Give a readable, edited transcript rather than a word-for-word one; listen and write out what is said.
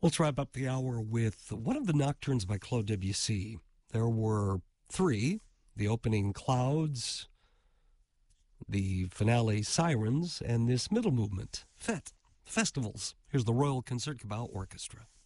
Let's wrap up the hour with one of the nocturnes by Claude Debussy. There were three: the opening Clouds, the finale Sirens, and this middle movement, Fête, Festivals. Here's the Royal Concertgebouw Orchestra.